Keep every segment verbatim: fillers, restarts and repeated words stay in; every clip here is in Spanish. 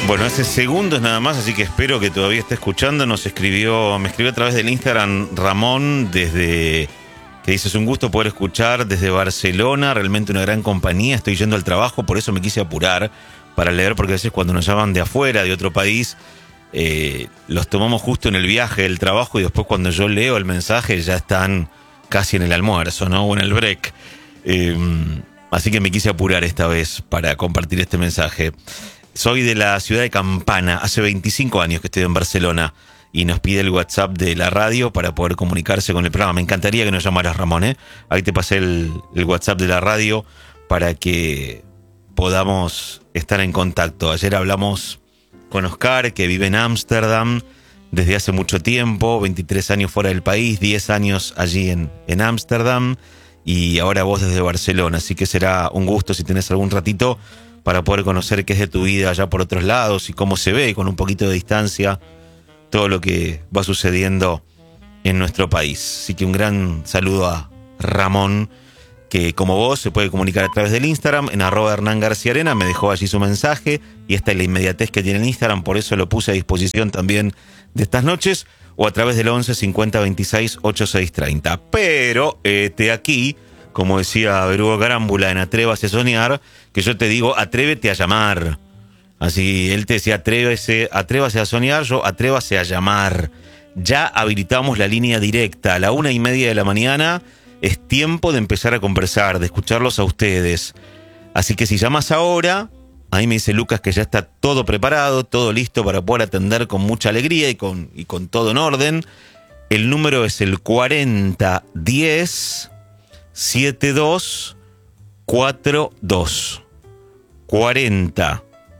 Bueno, hace segundos nada más, así que espero que todavía esté escuchando. Nos escribió, me escribió a través del Instagram Ramón desde, que dice, es un gusto poder escuchar desde Barcelona, realmente una gran compañía, estoy yendo al trabajo, por eso me quise apurar para leer, porque a veces cuando nos llaman de afuera, de otro país, eh, los tomamos justo en el viaje del trabajo y después cuando yo leo el mensaje ya están casi en el almuerzo, ¿no? O en el break. Eh, así que me quise apurar esta vez para compartir este mensaje. Soy de la ciudad de Campana, hace veinticinco años que estoy en Barcelona y nos pide el WhatsApp de la radio para poder comunicarse con el programa. Me encantaría que nos llamaras, Ramón, ¿eh? Ahí te pasé el, el WhatsApp de la radio para que podamos estar en contacto. Ayer hablamos con Oscar, que vive en Ámsterdam desde hace mucho tiempo, veintitrés años fuera del país, diez años allí en en Ámsterdam y ahora vos desde Barcelona. Así que será un gusto si tenés algún ratito para poder conocer qué es de tu vida allá por otros lados y cómo se ve con un poquito de distancia todo lo que va sucediendo en nuestro país. Así que un gran saludo a Ramón, que como vos se puede comunicar a través del Instagram en arroba Hernán García Arena. Me dejó allí su mensaje y esta es la inmediatez que tiene el Instagram, por eso lo puse a disposición también de estas noches, o a través del once cincuenta veintiséis ochenta y seis treinta. Pero este aquí, como decía Berugo Carámbula en Atrévase a Soñar, que yo te digo, atrévete a llamar. Así, él te decía, atrévese, atrévase a soñar, yo atrévase a llamar. Ya habilitamos la línea directa a la una y media de la mañana. Es tiempo de empezar a conversar, de escucharlos a ustedes. Así que si llamas ahora, ahí me dice Lucas que ya está todo preparado, todo listo para poder atender con mucha alegría y con, y con todo en orden. El número es el cuarenta diez setenta y dos cuarenta y dos. cuarenta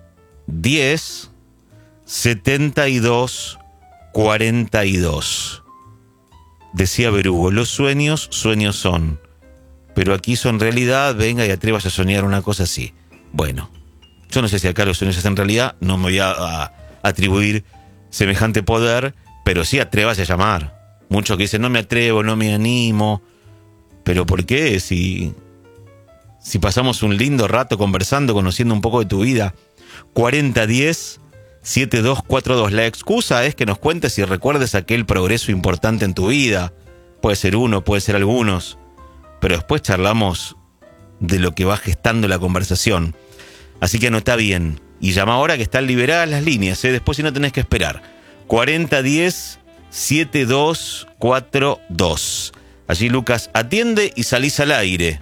diez setenta y dos cuarenta y dos. Decía Berugo, los sueños, sueños son. Pero aquí son realidad, venga y atrevas a soñar una cosa así. Bueno, yo no sé si acá los sueños hacen realidad, no me voy a, a atribuir semejante poder, pero sí atrevas a llamar. Muchos que dicen, no me atrevo, no me animo. Pero ¿por qué? Si, si pasamos un lindo rato conversando, conociendo un poco de tu vida. cuarenta diez setenta y dos cuarenta y dos. La excusa es que nos cuentes y recuerdes aquel progreso importante en tu vida. Puede ser uno, puede ser algunos. Pero después charlamos de lo que va gestando la conversación. Así que anotá bien. Y llama ahora que están liberadas las líneas, ¿eh? Después si no tenés que esperar. cuarenta diez setenta y dos cuarenta y dos. Allí Lucas atiende y salís al aire.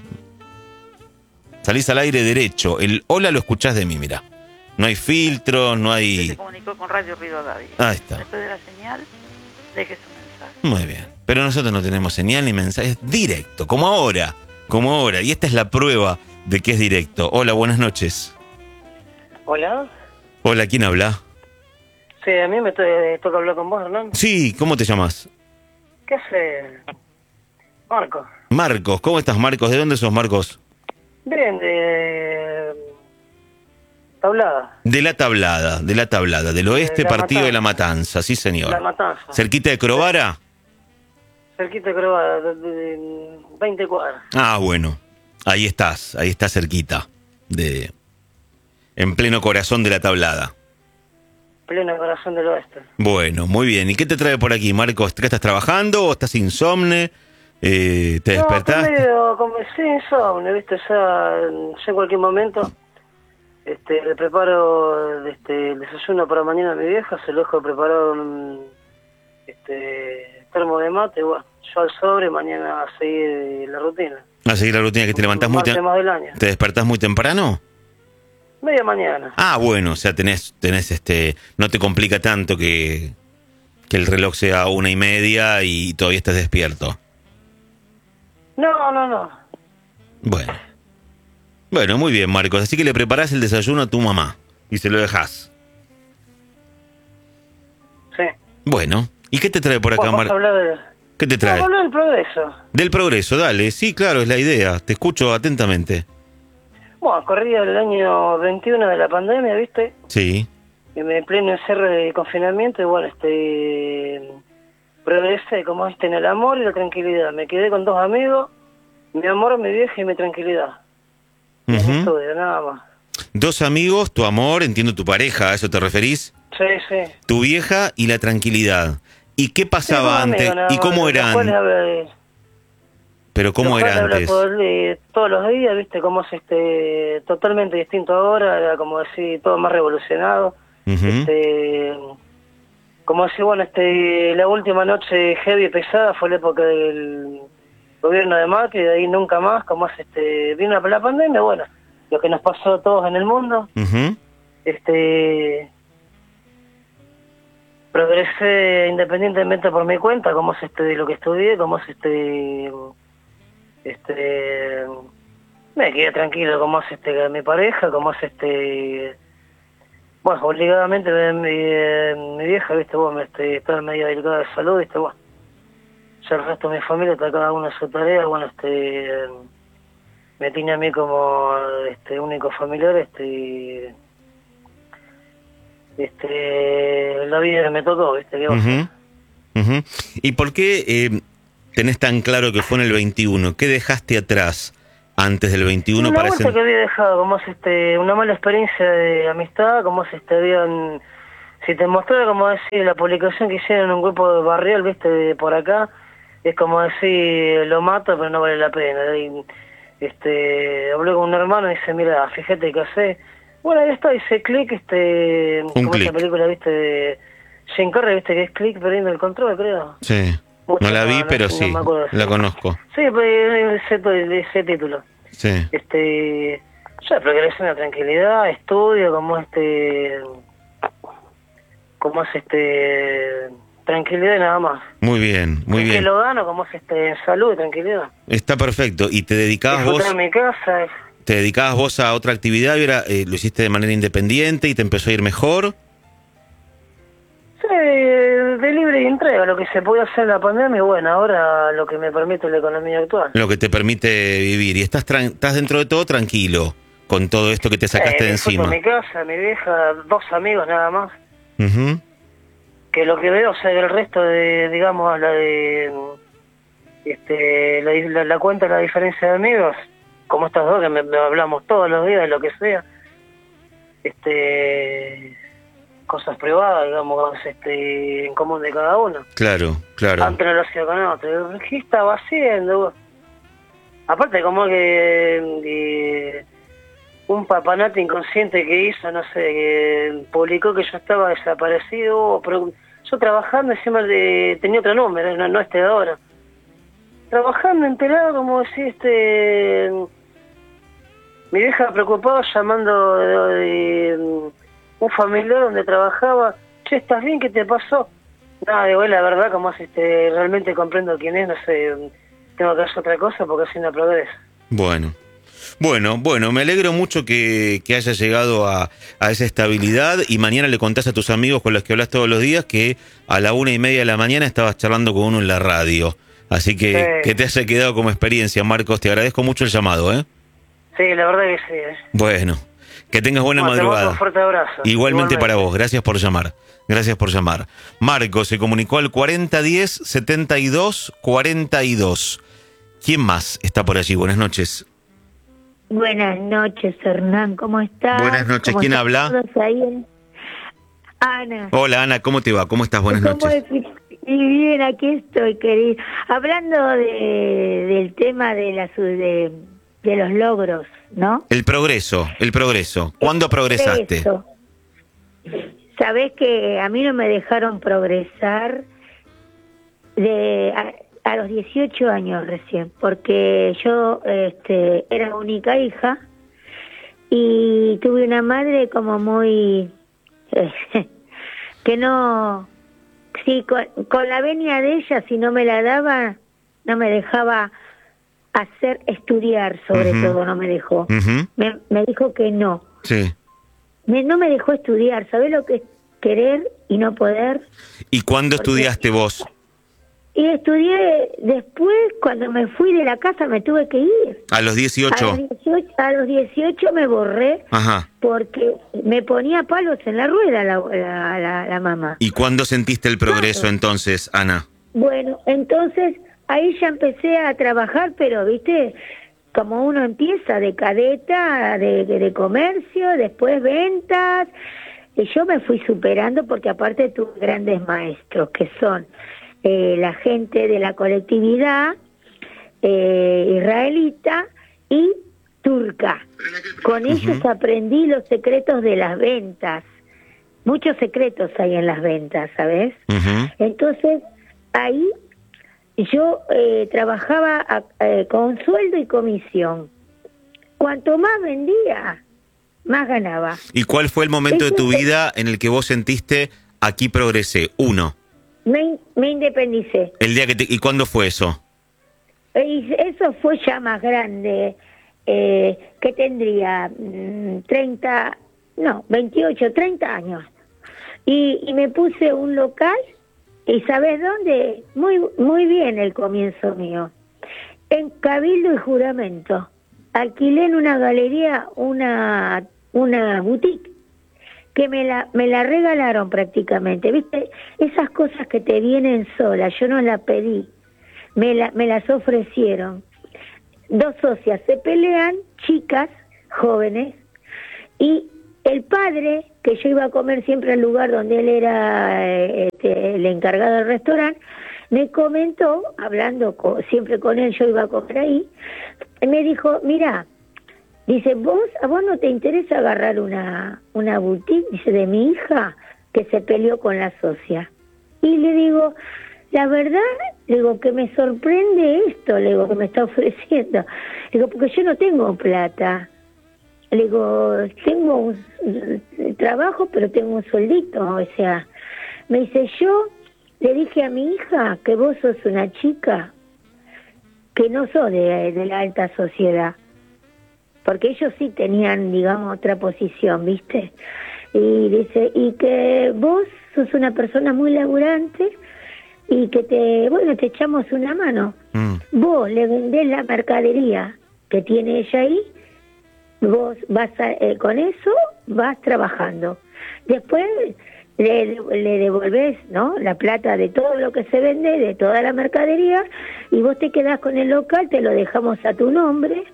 Salís al aire derecho. El hola lo escuchás de mí, mira. No hay filtro, no hay... Se comunicó con Radio Rivadavia. Ahí está. Después de la señal, deje su mensaje. Muy bien. Pero nosotros no tenemos señal ni mensaje. Es directo, como ahora. Como ahora. Y esta es la prueba de que es directo. Hola, buenas noches. Hola. Hola, ¿quién habla? Sí, a mí me to- toca hablar con vos, Hernán. Sí, ¿cómo te llamas? ¿Qué hace? Marco. Marcos, ¿cómo estás, Marcos? ¿De dónde sos, Marcos? Bien, de... Tablada. De la Tablada, de la Tablada, del oeste, La partido Matanza. de La Matanza, sí señor. La Matanza. ¿Cerquita de Crovara? Cerquita de Crovara, de, de, de veinte cuadras. Ah, bueno, ahí estás, ahí estás cerquita, de en pleno corazón de la Tablada. Pleno corazón del oeste. Bueno, muy bien. ¿Y qué te trae por aquí, Marcos? ¿Qué estás trabajando o estás insomne? Eh, ¿Te No, despertaste? estoy medio como sí, insomnio, ¿viste? Ya, ya en cualquier momento este, le preparo este, el desayuno para mañana a mi vieja, se lo dejo preparado un este, termo de mate, bueno, yo al sobre, mañana a seguir la rutina. A seguir la rutina, que te levantás muy Martes temprano. más del año. ¿Te despertás muy temprano? Media mañana. Ah, bueno, o sea, tenés, tenés este, no te complica tanto que, que el reloj sea una y media y todavía estés despierto. No, no, no. Bueno. Bueno, muy bien, Marcos. Así que le preparás el desayuno a tu mamá y se lo dejás. Sí. Bueno. ¿Y qué te trae por acá, Vamos a Marcos? hablar de... ¿Qué te trae? Vamos a hablar del progreso. Del progreso, dale. Sí, claro, es la idea. Te escucho atentamente. Bueno, corría el año veintiuno de la pandemia, ¿viste? Sí. En el pleno encerro de confinamiento, y bueno, este... progresé, como viste, en el amor y la tranquilidad. Me quedé con dos amigos, mi amor, mi vieja y mi tranquilidad. En Ujú. estudio, nada más. Dos amigos, tu amor, entiendo tu pareja, ¿a eso te referís? Sí, sí. Tu vieja y la tranquilidad. ¿Y qué pasaba Sí, antes? amigo, nada ¿Y cómo más. eran? Los cuales habla- Pero ¿cómo los era cuales habla antes? todo el- todos los días, viste, cómo es este totalmente distinto ahora, era como decir, todo más revolucionado. Ujú. Este, como decir, bueno, este, la última noche heavy y pesada fue la época del gobierno de Macri, de ahí nunca más, como es este, vino la pandemia, bueno, lo que nos pasó a todos en el mundo, Ujú. este, progresé independientemente por mi cuenta, como es este, de lo que estudié, como es este, este, me quedé tranquilo, como es este, mi pareja, como es este, bueno, obligadamente mi, mi vieja, viste, vos, este, está medio delicada de salud, viste, bueno, ya el resto de mi familia está cada uno en su tarea, bueno, este, me tiene a mí como este único familiar, este, este, la vida que me tocó, viste, que Ujú. Ujú. ¿Y por qué eh, tenés tan claro que fue en el veintiuno? ¿Qué dejaste atrás antes del veintiuno una para vuelta ese... que había dejado, como es este, una mala experiencia de amistad, como es este, habían, si te mostrara, como decir, la publicación que hicieron en un grupo de barrial, viste, de por acá, es como decir, lo mato, pero no vale la pena. Y, este, hablé con un hermano y dice, mira, fíjate qué hace. Bueno, ahí está, dice Click, este, Un como click. esa película, viste, de Jim Carrey, viste, que es Click perdiendo el control, creo. Sí, Mucho no la vi, no, pero no sí, me acuerdo. la conozco. Sí, pues ese, ese título. Sí. Este, yo progresé en la tranquilidad, estudio, como este, como es este, tranquilidad y nada más. Muy bien, muy Es que bien. lo gano, como es este, salud y tranquilidad. Está perfecto. ¿Y te dedicabas vos, Disfrutar en mi casa. te dedicabas vos a otra actividad y era, eh, lo hiciste de manera independiente y te empezó a ir mejor? Sí, de libre y entrega, lo que se podía hacer en la pandemia, y bueno, ahora lo que me permite la economía actual. Lo que te permite vivir. Y estás, tran- estás dentro de todo tranquilo con todo esto que te sacaste Eh, de disfruto encima. en mi casa, mi vieja, dos amigos nada más. Ujú. Que lo que veo, o sea, del resto de, digamos, la de, este, la, la, la cuenta, la diferencia de amigos, como estas dos que me, me hablamos todos los días de lo que sea, este, cosas privadas, digamos, este, en común de cada uno. Claro, claro. Antes no lo hacía con otro. ¿Qué estaba haciendo? Aparte, como que eh, un papanato inconsciente que hizo, no sé, que publicó que yo estaba desaparecido, pero yo trabajando encima de, tenía otro número, no, no este de ahora. Trabajando enterado, como decía, este, mi vieja preocupada llamando de, de, un familiar donde trabajaba, che, ¿estás bien? ¿Qué te pasó? No, digo, la verdad, como es, este, realmente comprendo quién es, no sé, tengo que hacer otra cosa porque así no progreso. Bueno. Bueno, bueno, me alegro mucho que, que hayas llegado a, a esa estabilidad y mañana le contás a tus amigos con los que hablas todos los días que a la una y media de la mañana estabas charlando con uno en la radio. Así que Sí. que te haya quedado como experiencia, Marcos. Te agradezco mucho el llamado, ¿eh? Sí, la verdad que sí. ¿eh? Bueno, que tengas buena Bueno, te mando madrugada. un fuerte abrazo. Igualmente para vos, gracias por llamar. Gracias por llamar. Marcos se comunicó al cuarenta diez setenta y dos cuarenta y dos. ¿Quién más está por allí? Buenas noches. Buenas noches, Hernán, ¿cómo estás? Buenas noches, ¿Cómo ¿quién están habla? todos ahí? Ana. Hola Ana, ¿cómo te va? ¿Cómo estás? Buenas ¿Cómo noches. es? Y bien, aquí estoy, querido. Hablando de, del tema de, la, su- de, de los logros, ¿no? El progreso, el progreso. ¿Cuándo progresaste? Eso. Sabés que a mí no me dejaron progresar de a, a los dieciocho años recién, porque yo este, era única hija y tuve una madre como muy eh, que no, sí, con, con la venia de ella, si no me la daba, no me dejaba hacer estudiar, sobre Ujú. todo no me dejó. Ujú. Me, me dijo que no. Sí. Me, no me dejó estudiar. ¿Sabés lo que es querer y no poder? ¿Y cuándo estudiaste vos? Y estudié después, cuando me fui de la casa me tuve que ir. A los A dieciocho. los dieciocho, a los dieciocho me borré Ajá. porque me ponía palos en la rueda la, la, la, la mamá. ¿Y cuándo sentiste el progreso Claro. entonces, Ana? Bueno, entonces ahí ya empecé a trabajar, pero, viste, como uno empieza, de cadeta, de, de, de comercio, después ventas, y yo me fui superando porque aparte tuve grandes maestros, que son eh, la gente de la colectividad eh, israelita y turca. Con ellos uh-huh. aprendí los secretos de las ventas. Muchos secretos hay en las ventas, ¿sabes? Uh-huh. Entonces, ahí yo eh, trabajaba a, eh, con sueldo y comisión. Cuanto más vendía, más ganaba. ¿Y cuál fue el momento Eso de tu es, vida en el que vos sentiste, aquí progresé? Uno. Me, me independicé. El día que te, ¿Y cuándo fue eso? Y eso fue ya más grande, eh, que tendría mmm, treinta, no, veintiocho, treinta años. Y, y me puse un local. ¿Y sabes dónde? Muy muy bien el comienzo mío. En Cabildo y Juramento. Alquilé en una galería una una boutique que me la me la regalaron prácticamente. ¿Viste? Esas cosas que te vienen solas, yo no las pedí. Me la, me las ofrecieron. Dos socias se pelean, chicas, jóvenes, y el padre, que yo iba a comer siempre al lugar donde él era este, el encargado del restaurante, me comentó, hablando con, siempre con él, yo iba a comer ahí, me dijo, mira, dice, vos, a vos no te interesa agarrar una, una boutique, dice, de mi hija, que se peleó con la socia. Y le digo, la verdad, le digo, que me sorprende esto, le digo, que me está ofreciendo. Le digo, porque yo no tengo plata. Le digo, tengo un trabajo, pero tengo un sueldito, o sea. Me dice, yo le dije a mi hija que vos sos una chica que no sos de, de la alta sociedad. Porque ellos sí tenían, digamos, otra posición, ¿viste? Y dice, y que vos sos una persona muy laburante y que te, bueno, te echamos una mano. Mm. Vos le vendés la mercadería que tiene ella ahí, vos vas a, eh, con eso vas trabajando. Después le, le devolvés, ¿no?, la plata de todo lo que se vende, de toda la mercadería, y vos te quedás con el local, te lo dejamos a tu nombre.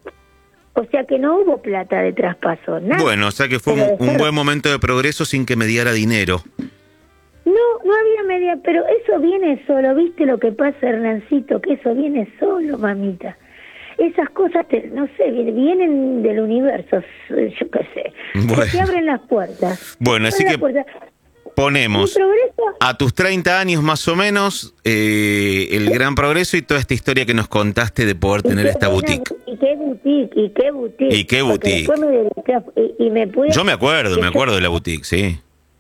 O sea que no hubo plata de traspaso, nada. Bueno, o sea que fue un, un buen momento de progreso sin que me diera dinero. No, no había media, pero eso viene solo, ¿viste lo que pasa, Hernancito? Que eso viene solo, mamita. Esas cosas, te, no sé, vienen del universo, yo qué sé. Bueno. Que te abren las puertas. Bueno, así que ponemos a tus treinta años más o menos eh, el gran progreso y toda esta historia que nos contaste de poder tener esta boutique. Y qué boutique, y qué boutique. Y qué boutique. Me dediqué a, y, y me pude, yo me acuerdo, me acuerdo de la boutique, sí.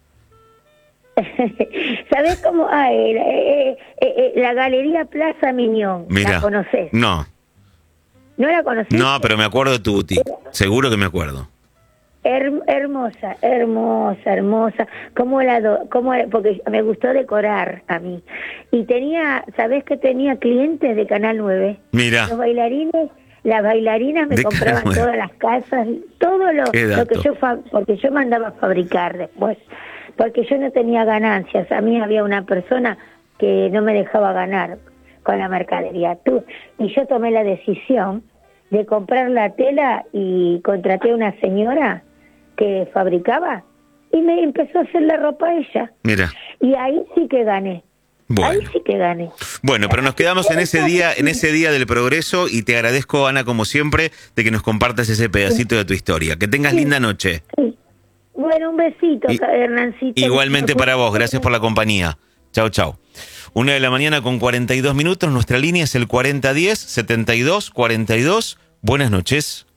¿Sabés cómo? Ah, eh, eh, eh, eh, la Galería Plaza Miñón. Mirá, ¿la conocés? No. ¿No la conocés? No, pero me acuerdo de tu boutique. Seguro que me acuerdo. Her, hermosa, hermosa, hermosa. ¿Cómo la do, cómo, porque me gustó decorar a mí. Y tenía, ¿sabés que tenía clientes de Canal nueve? Mira. Los bailarines, las bailarinas me compraban todas las casas, todo lo, lo que yo, fa, porque yo mandaba a fabricar después. Porque yo no tenía ganancias. A mí había una persona que no me dejaba ganar con la mercadería. Tú, y yo tomé la decisión de comprar la tela y contraté a una señora que fabricaba y me empezó a hacer la ropa ella. Mira. Y ahí sí que gané. Bueno. Ahí sí que gané. Bueno, pero nos quedamos en ese día, en ese día del progreso, y te agradezco, Ana, como siempre, de que nos compartas ese pedacito de tu historia. Que tengas sí. linda noche. Sí. Bueno, un besito, y, Hernancito. Igualmente para vos, gracias por la compañía. Chau, chau. Una de la mañana con cuarenta y dos minutos, nuestra línea es el cuarenta diez, setenta y dos, cuarenta y dos. Buenas noches.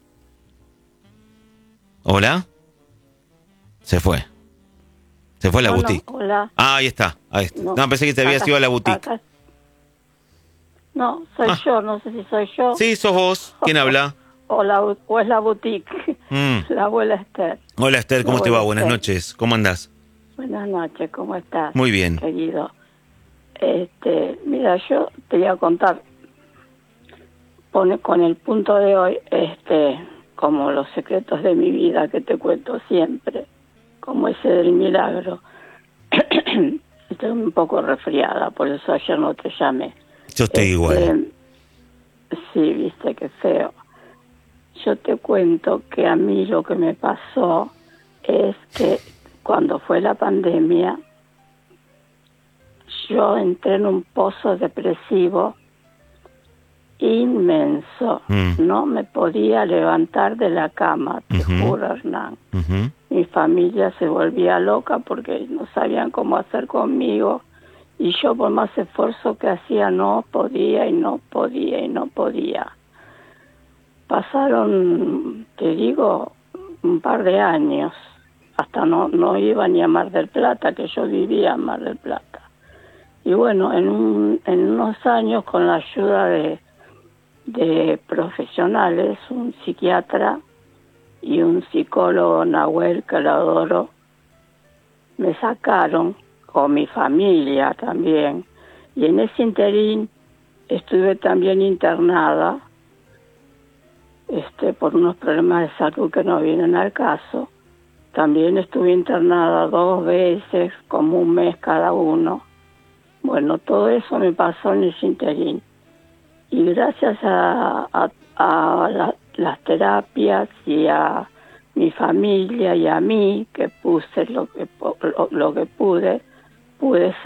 Hola. Se fue. Se fue a la no, boutique. No, hola. Ah, ahí está. Ahí está. No, no pensé que te habías ido a la boutique. Acá. No, soy ah. yo, no sé si soy yo. Sí, sos vos. ¿Quién habla? O, la, o es la boutique. Mm. La abuela Esther. Hola Esther, ¿cómo te va? Buenas Esther. noches. ¿Cómo andás? Buenas noches, ¿cómo estás? Muy bien. Querido. Este, mira, yo te voy a contar pone, con el punto de hoy, este, como los secretos de mi vida que te cuento siempre, como ese del milagro. Estoy un poco resfriada, por eso ayer no te llamé. Yo estoy este, igual. Sí, viste, qué feo. yo te cuento que a mí lo que me pasó es que cuando fue la pandemia, yo entré en un pozo depresivo inmenso. Mm. No me podía levantar de la cama, te Ujú. juro, Hernán. Ujú. Mi familia se volvía loca porque no sabían cómo hacer conmigo. Y yo, por más esfuerzo que hacía, no podía y no podía y no podía. Pasaron, te digo, un par de años. Hasta no, no iba ni a Mar del Plata, que yo vivía en Mar del Plata. Y bueno, en, un, en unos años, con la ayuda de, de profesionales, un psiquiatra y un psicólogo, Nahuel, que lo adoro, me sacaron, con mi familia también. Y en ese interín estuve también internada este, por unos problemas de salud que no vienen al caso. También estuve internada dos veces, como un mes cada uno. Bueno, todo eso me pasó en ese interín. Y gracias a, a, a la, las terapias y a mi familia y a mí, que puse lo que, lo, lo que pude, pude